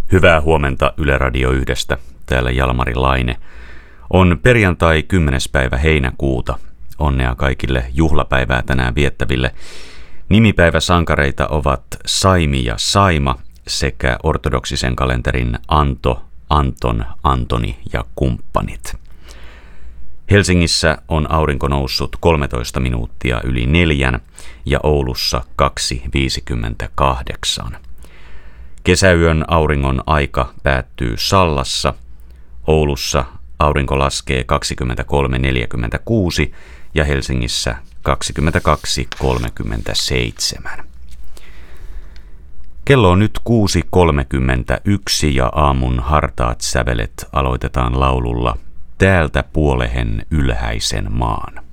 Hyvää huomenta Yle Radio 1. Täällä Jalmari Laine. On perjantai 10. päivä heinäkuuta. Onnea kaikille juhlapäivää tänään viettäville. Nimipäiväsankareita ovat Saimi ja Saima sekä ortodoksisen kalenterin Anto, Anton, Antoni ja kumppanit. Helsingissä on aurinko noussut 13 minuuttia yli 4 ja Oulussa 2:58. Kesäyön auringon aika päättyy Sallassa. Oulussa aurinko laskee 23:46 ja Helsingissä 22:37. Kello on nyt 6:31 ja aamun hartaat sävelet aloitetaan laululla Täältä puolehen ylhäisen maan.